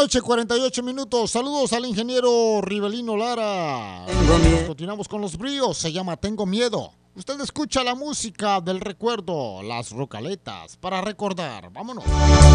noche, 48 minutos. Saludos al ingeniero Rivelino Lara. Continuamos con los bríos. Se llama Tengo Miedo. Usted escucha la música del recuerdo, las rocaletas, para recordar. Vámonos.